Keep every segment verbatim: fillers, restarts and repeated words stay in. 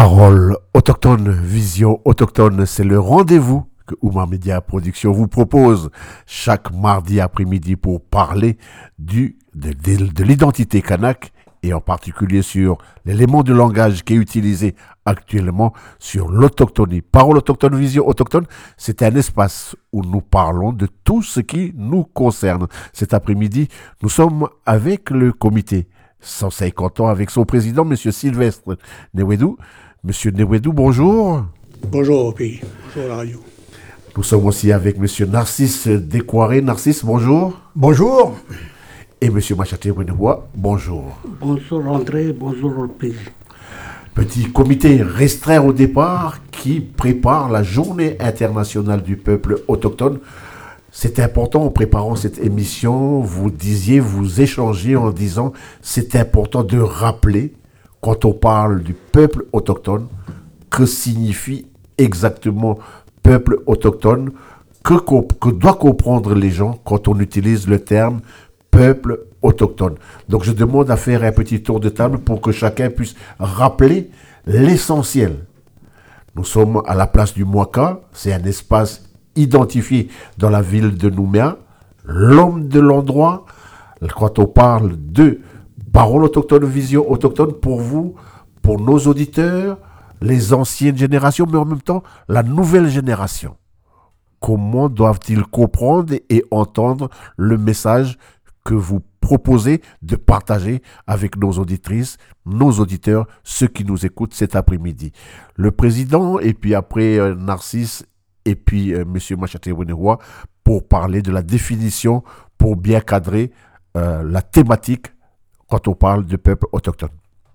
Parole autochtone, vision autochtone, c'est le rendez-vous que Oumar Media Production vous propose chaque mardi après-midi pour parler du, de, de, de l'identité kanak et en particulier sur l'élément de langage qui est utilisé actuellement sur l'autochtonie. Parole autochtone, vision autochtone, c'est un espace où nous parlons de tout ce qui nous concerne. Cet après-midi, nous sommes avec le comité cent cinquante ans avec son président, M. Sylvestre Newedou. Monsieur Newedou, bonjour. Bonjour au pays, bonjour à la radio. Nous sommes aussi avec M. Narcisse Décoiré. Narcisse, bonjour. Bonjour. Et M. Machaté Wenehua, bonjour. Bonjour André, bonjour au pays. Petit comité restreint au départ qui prépare la journée internationale du peuple autochtone. C'est important en préparant cette émission, vous disiez, vous échangez en disant c'est important de rappeler quand on parle du peuple autochtone, que signifie exactement peuple autochtone, que, que doit comprendre les gens quand on utilise le terme peuple autochtone. Donc je demande à faire un petit tour de table pour que chacun puisse rappeler l'essentiel. Nous sommes à la place du Mwaka, c'est un espace identifié dans la ville de Nouméa, l'homme de l'endroit. Quand on parle de parole autochtone, vision autochtone, pour vous, pour nos auditeurs, les anciennes générations, mais en même temps, la nouvelle génération. Comment doivent-ils comprendre et entendre le message que vous proposez de partager avec nos auditrices, nos auditeurs, ceux qui nous écoutent cet après-midi? Le président, et puis après euh, Narcisse, et puis euh, M. Machaté Wenehua, pour parler de la définition, pour bien cadrer euh, la thématique quand on parle du peuple autochtone.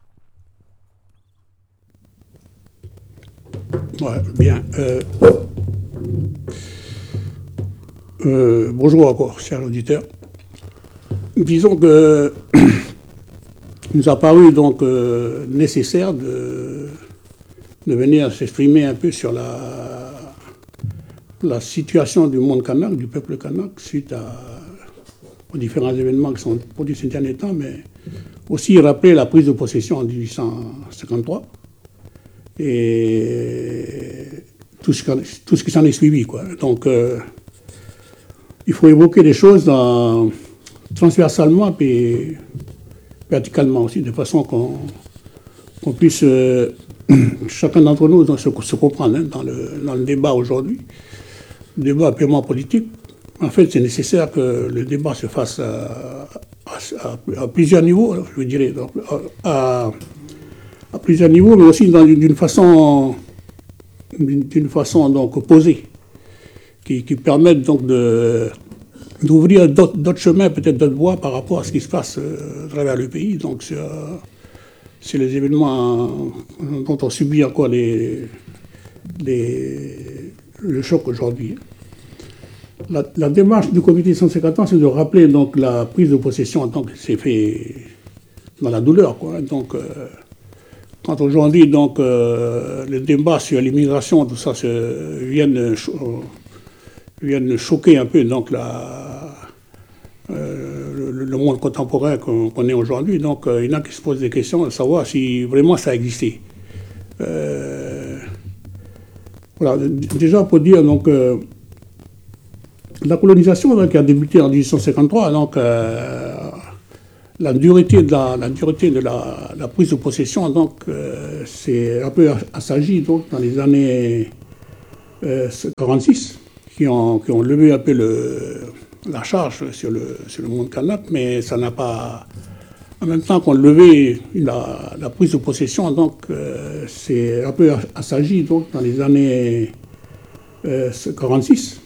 Ouais, bien. Euh, euh, bonjour encore, chers auditeurs. Disons que nous a paru donc euh, nécessaire de, de venir s'exprimer un peu sur la, la situation du monde kanak, du peuple kanak, suite à, aux différents événements qui sont produits ces derniers temps, mais aussi rappeler la prise de possession en dix-huit cent cinquante-trois et tout ce, tout ce qui s'en est suivi, quoi. Donc, euh, il faut évoquer les choses dans, transversalement et verticalement aussi, de façon qu'on qu'on puisse, euh, chacun d'entre nous, se, se comprendre hein, dans, le, dans le débat aujourd'hui, le débat purement politique. En fait, c'est nécessaire que le débat se fasse à, à, à plusieurs niveaux, je dirais, donc, à, à plusieurs niveaux, mais aussi d'une façon, d'une façon donc posée, qui, qui permettent donc de d'ouvrir d'autres chemins, peut-être d'autres voies par rapport à ce qui se passe euh, à travers le pays. Donc c'est euh, les événements euh, dont on subit encore les, les, le choc aujourd'hui. La, la démarche du comité cent cinquante ans, c'est de rappeler donc, la prise de possession en tant que c'est fait dans la douleur, quoi. Donc, euh, quand aujourd'hui, donc, euh, les débats sur l'immigration, tout ça, se, viennent, cho viennent choquer un peu donc, la, euh, le, le monde contemporain qu'on qu est aujourd'hui. Donc, euh, il y en a qui se posent des questions de savoir si vraiment ça existait. Euh, voilà, déjà pour dire, donc, euh, la colonisation donc, qui a débuté en dix-huit cent cinquante-trois, donc, euh, la dureté de la, la, dureté de la, la prise de possession, donc, euh, c'est un peu assagi donc, dans les années euh, quarante-six, qui ont, qui ont levé un peu le, la charge sur le, sur le monde kanak, mais ça n'a pas... En même temps qu'on levait la, la prise de possession, donc, euh, c'est un peu assagi donc, dans les années euh, quarante-six,